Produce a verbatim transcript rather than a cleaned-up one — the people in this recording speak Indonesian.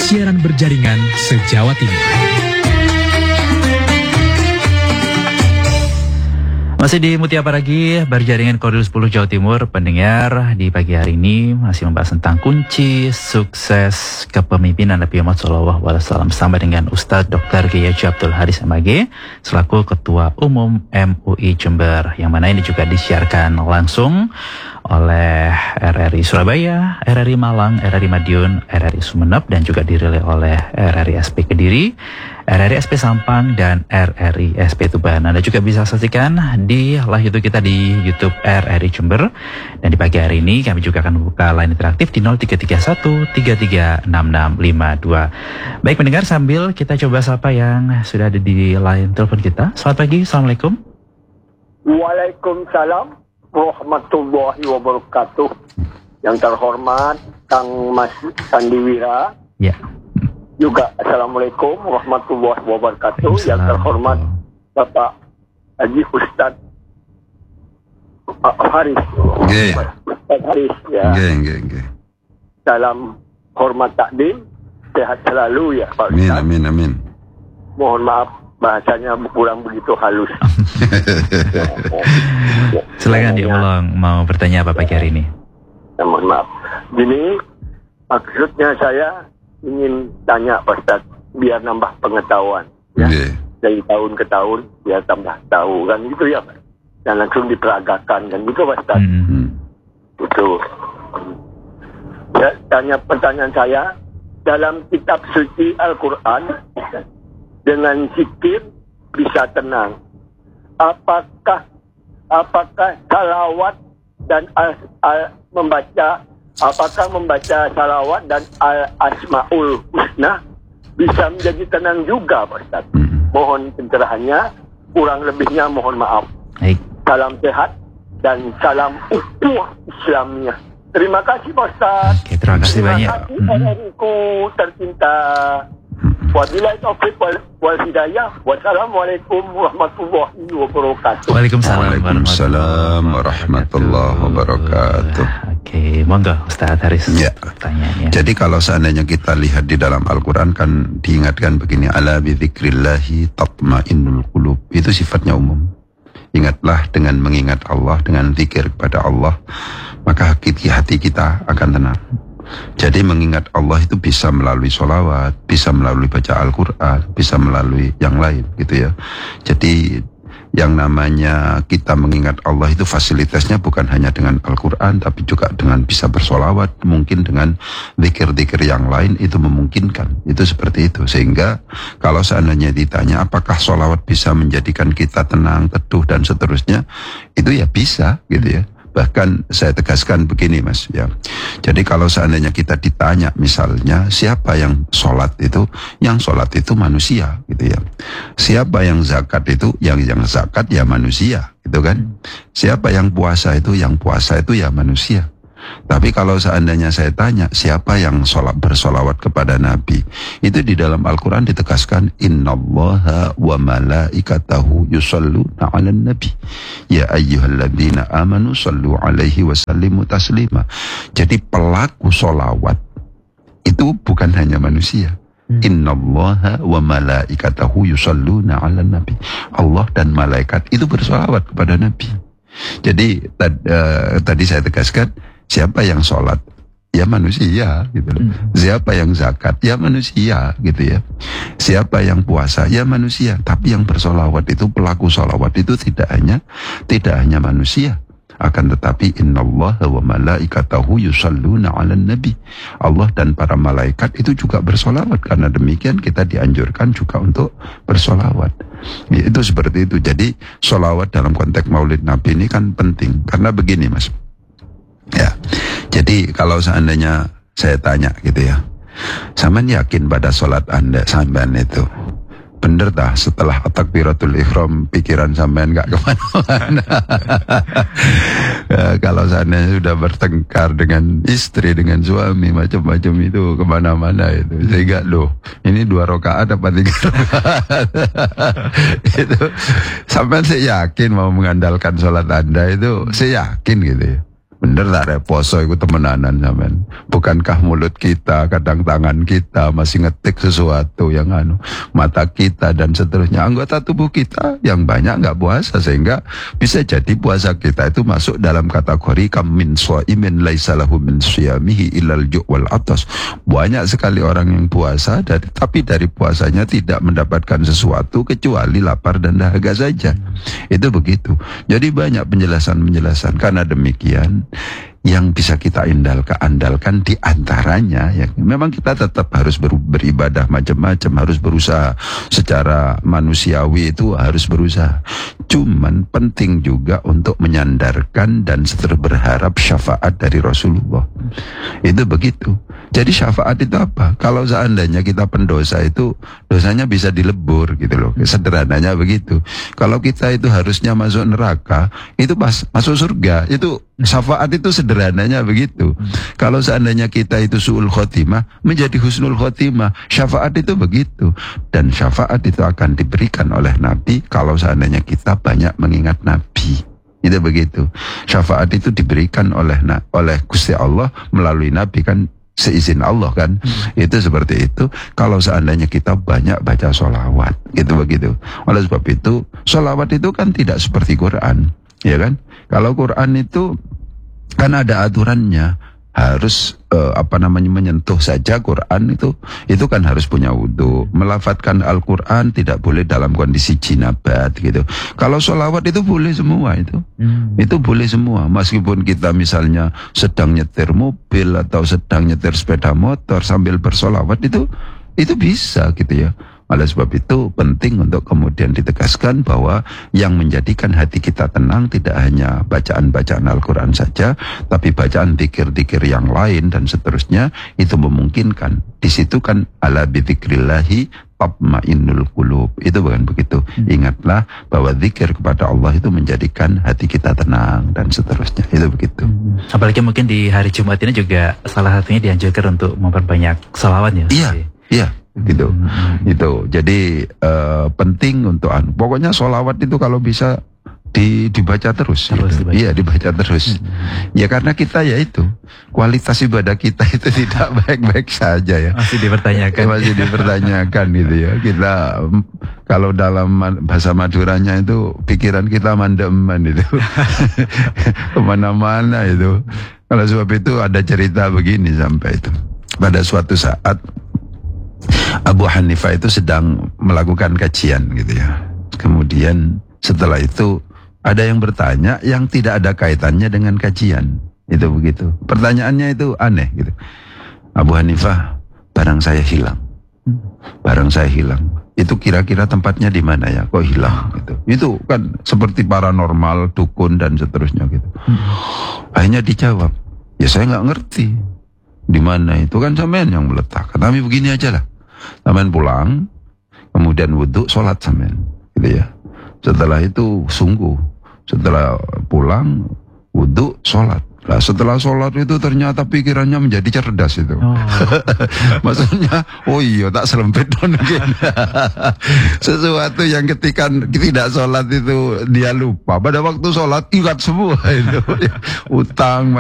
siaran berjaringan se-Jawa Timur. Masih di Mutia Paragi, berjaringan Koridor sepuluh Jawa Timur. Pendengar, di pagi hari ini masih membahas tentang kunci sukses kepemimpinan Nabi Muhammad shallallahu alaihi wasallam bersama dengan Ustadz Doktor Kiai Haji Abdul Haris M A G selaku Ketua Umum M U I Jember, yang mana ini juga disiarkan langsung oleh R R I Surabaya, R R I Malang, R R I Madiun, R R I Sumeneb, dan juga dirilai oleh R R I S P Kediri, R R I S P Sampang, dan R R I S P Tuban. Anda juga bisa saksikan di live YouTube kita di YouTube R R I Jember. Dan di pagi hari ini kami juga akan membuka line interaktif di nol tiga tiga satu tiga tiga enam enam lima dua. Baik pendengar, sambil kita coba sapa yang sudah ada di line telepon kita. Selamat pagi, Assalamualaikum. Waalaikumsalam warahmatullahi wabarakatuh. Yang terhormat Kang Mas Sandiwira. Ya. Juga Assalamualaikum warahmatullahi wabarakatuh. Yang terhormat Bapak Haji Ustadz Haris. Nggih. Ustadz Haris ya. Nggih, nggih, nggih. Salam hormat takdim, sehat selalu ya Pak Amin, Ustadz. amin, amin. Mohon maaf bahasanya kurang begitu halus. Silakan diulang, mau bertanya apa pagi hari ini? Ya, mohon maaf. Gini, maksudnya saya ingin tanya Pak Ustadz, biar nambah pengetahuan. Ya. Nggih. Dari tahun ke tahun, biar tambah tahu kan gitu ya Pak. Dan langsung diperagakan kan gitu Pak Ustadz. Mm-hmm. Itu. Ya, tanya pertanyaan saya, dalam kitab suci Al-Quran, dengan zikir bisa tenang. Apakah apakah salawat dan al, al, membaca apakah membaca salawat dan al asmaul husna bisa menjadi tenang juga Pak Ustaz? Mohon pencerahannya, kurang lebihnya mohon maaf. Baik. Salam sehat dan salam ukhuwah Islamnya. Terima kasih Pak Ustaz. Oke, terima kasih banyak. Terima kasih R R I-ku tercinta. Wabillahi taufiq wal, wal hidayah. Wassalamualaikum warahmatullahi wabarakatuh. Waalaikumsalam Waalaikumsalam warahmatullahi wabarakatuh. Oke, monggo Ustaz Haris. Ya. Pertanyaannya. Jadi kalau seandainya kita lihat di dalam Al-Quran kan diingatkan begini, ala bidzikrillahi tatmainnul qulub. Itu sifatnya umum. Ingatlah dengan mengingat Allah, dengan zikir kepada Allah, maka hati, hati kita akan tenang. Jadi mengingat Allah itu bisa melalui sholawat, bisa melalui baca Al-Quran, bisa melalui yang lain gitu ya. Jadi yang namanya kita mengingat Allah itu fasilitasnya bukan hanya dengan Al-Quran, tapi juga dengan bisa bersolawat, mungkin dengan zikir-zikir yang lain itu memungkinkan. Itu seperti itu. Sehingga kalau seandainya ditanya apakah solawat bisa menjadikan kita tenang, teduh dan seterusnya, itu ya bisa gitu ya. Bahkan saya tegaskan begini Mas ya. Jadi kalau seandainya kita ditanya misalnya siapa yang sholat itu, yang sholat itu manusia gitu ya. Siapa yang zakat itu, yang yang zakat ya manusia gitu kan. Siapa yang puasa itu, yang puasa itu ya manusia. Tapi kalau seandainya saya tanya siapa yang sholat bersolawat kepada Nabi, itu di dalam Al-Quran ditegaskan innallaha wa malaikatahu yusalluna 'alan nabi ya ayyuhalladzina amanu sallu 'alaihi wa sallimu taslima. Jadi pelaku solawat itu bukan hanya manusia. Hmm. Innallaha wa malaikatahu yusalluna 'alan nabi. Allah dan malaikat itu bersolawat kepada Nabi. Jadi tad, uh, tadi saya tegaskan, siapa yang sholat ya manusia gitu loh. Hmm. Siapa yang zakat ya manusia gitu ya. Siapa yang puasa ya manusia. Tapi yang bersolawat itu, pelaku solawat itu tidak hanya tidak hanya manusia, akan tetapi innallaha wa malaikatahu yusalluna 'alan nabi. Allah dan para malaikat itu juga bersolawat. Karena demikian kita dianjurkan juga untuk bersolawat. Ya, itu seperti itu. Jadi solawat dalam konteks Maulid Nabi ini kan penting. Karena begini Mas ya, jadi kalau seandainya saya tanya gitu ya, sampean yakin pada sholat anda sampean itu bener dah setelah takbiratul ihram pikiran sampean gak kemana-mana? Ya, kalau seandainya sudah bertengkar dengan istri, dengan suami, macam-macam itu kemana-mana itu. Sehingga loh, ini dua rakaat apa tiga rakaat? Itu sampean saya yakin mau mengandalkan sholat anda itu, saya yakin gitu ya. Bener tak rek poso iku temenanan sampean. Bukankah mulut kita, kadang tangan kita masih ngetik sesuatu yang anu, mata kita dan seterusnya, anggota tubuh kita yang banyak nggak puasa, sehingga bisa jadi puasa kita itu masuk dalam kategori kam min shaimin laisa lahu min shiyamihi illal ju' wal atas. Banyak sekali orang yang puasa dari, tapi dari puasanya tidak mendapatkan sesuatu kecuali lapar dan dahaga saja. Itu begitu. Jadi banyak penjelasan-penjelasan. Karena demikian, yang bisa kita andalkan, andalkan di antaranya ya, memang kita tetap harus ber, beribadah macam-macam, harus berusaha secara manusiawi, itu harus berusaha. Cuman penting juga untuk menyandarkan dan seterus berharap syafaat dari Rasulullah. Itu begitu. Jadi syafaat itu apa? Kalau seandainya kita pendosa itu dosanya bisa dilebur gitu loh. Sederhananya begitu. Kalau kita itu harusnya masuk neraka, itu pas masuk surga. Itu syafaat itu sederhananya begitu. Kalau seandainya kita itu su'ul khotimah, menjadi husnul khotimah. Syafaat itu begitu. Dan syafaat itu akan diberikan oleh Nabi kalau seandainya kita banyak mengingat Nabi. Itu begitu. Syafaat itu diberikan oleh oleh Gusti Allah melalui Nabi kan, seizin Allah kan. Hmm. Itu seperti itu. Kalau seandainya kita banyak baca sholawat, gitu begitu. Oleh sebab itu, sholawat itu kan tidak seperti Quran, ya kan? Kalau Quran itu kan ada aturannya, harus uh, apa namanya menyentuh saja Quran itu, itu kan harus punya wudu. Melafadzkan Al-Quran tidak boleh dalam kondisi jinabat gitu. Kalau sholawat itu boleh semua itu, hmm. itu boleh semua. Meskipun kita misalnya sedang nyetir mobil atau sedang nyetir sepeda motor sambil bersolawat, itu itu bisa gitu ya. Oleh sebab itu penting untuk kemudian ditegaskan bahwa yang menjadikan hati kita tenang tidak hanya bacaan-bacaan Al-Quran saja, tapi bacaan dzikir-dzikir yang lain dan seterusnya, itu memungkinkan. Di situ kan ala bidzikrillahi tatmainnul qulub. Itu bukan begitu. Ingatlah bahwa zikir kepada Allah itu menjadikan hati kita tenang dan seterusnya. Itu begitu. Apalagi mungkin di hari Jumat ini juga salah satunya dianjurkan untuk memperbanyak salawat ya. Iya, iya. Gitu, hmm. itu jadi uh, penting untuk anu. Pokoknya sholawat itu kalau bisa di, dibaca terus, terus gitu. dibaca. Iya dibaca terus. Hmm. Ya karena kita ya itu kualitas ibadah kita itu tidak baik-baik saja ya. Masih dipertanyakan. Masih dipertanyakan gitu ya. Kita kalau dalam bahasa Maduranya itu pikiran kita mandeman itu, kemana-mana itu. Kalau sebab itu ada cerita begini sampai itu. Pada suatu saat Abu Hanifah itu sedang melakukan kajian gitu ya. Kemudian setelah itu ada yang bertanya yang tidak ada kaitannya dengan kajian. Itu begitu. Pertanyaannya itu aneh gitu. Abu Hanifah, barang saya hilang. Barang saya hilang. Itu kira-kira tempatnya di mana ya? Kok hilang gitu. Itu kan seperti paranormal, dukun dan seterusnya gitu. Akhirnya dijawab, ya saya nggak ngerti di mana itu, kan sampean yang meletakkan. Tapi begini aja lah. Sampean pulang, kemudian wudhu, sholat sampean, gitu ya. Setelah itu sungguh, setelah pulang, wudhu, sholat. Nah setelah sholat itu ternyata pikirannya menjadi cerdas itu. Oh. Maksudnya, oh iya tak selempit mungkin. Sesuatu yang ketika tidak sholat itu dia lupa. Pada waktu sholat ingat semua itu. Utang.